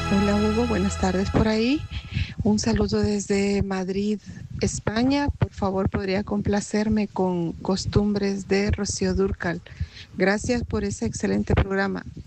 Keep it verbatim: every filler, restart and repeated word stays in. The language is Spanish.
Hola Hugo, buenas tardes por ahí. Un saludo desde Madrid, España. Por favor, podría complacerme con Costumbres de Rocío Dúrcal. Gracias por ese excelente programa.